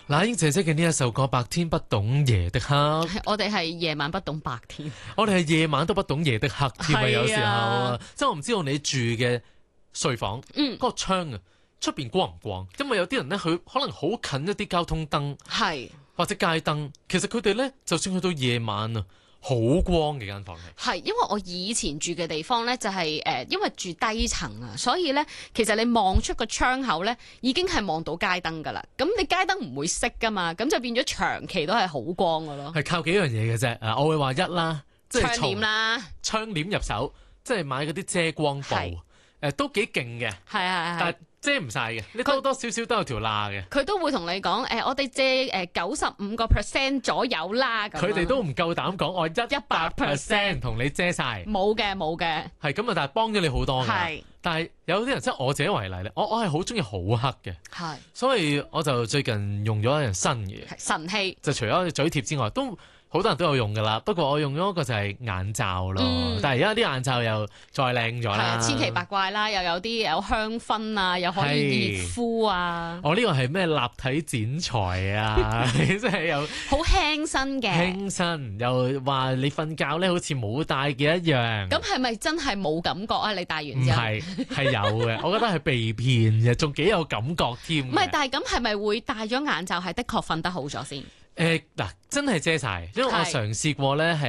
那英姐姐嘅呢一首歌《白天不懂夜的黑》， 我哋係夜晚不懂白天， 我哋係夜晚都不懂夜的黑添啊！ 係啊有時候，即係我唔知道你住嘅睡房，嗰個窗啊，出邊光唔光？因為有啲人咧，佢可能好近一啲交通燈， 係或者街燈，其實佢哋咧，就算去到夜晚啊，好光嘅間房係，因為我以前住嘅地方咧就係因為住低層啊，所以咧其實你望出個窗口咧已經係望到街燈噶啦。咁你街燈唔會熄噶嘛，咁就變咗長期都係好光噶咯。 係靠幾樣嘢嘅啫。我會話一啦，即係窗簾啦， 窗簾入手，即係買嗰啲遮光布，都幾勁嘅。 係但係遮唔晒嘅，你多多少少都有條罅嘅。 佢都會同你講我哋借95%左右啦。 佢哋都唔夠膽講我100%同你遮晒。 冇嘅冇嘅。 係咁啊，但係幫咗你好多㗎。 係。 但係有啲人即係我自己為例咧，我係好中意好黑嘅。 係。 所以我就最近用咗一樣新嘅神器， 就除咗嘴貼之外，都好多人都有用噶啦。不過我用咗一個就係眼罩咯。但係而家啲眼罩又再靚咗啦， 千奇百怪啦，又有啲有香薰啊，又可以熱敷啊。 我呢個係咩立體剪裁啊？即係又好輕身嘅， 輕身又話你瞓覺咧好似冇戴嘅一樣。 咁係咪真係冇感覺啊？你戴完之後唔係有嘅，我覺得係被騙嘅，仲幾有感覺添。 唔係，但係咁係咪會戴咗眼罩係的確瞓得好咗先？ 嗱，真係遮晒，因為我嘗試過咧係。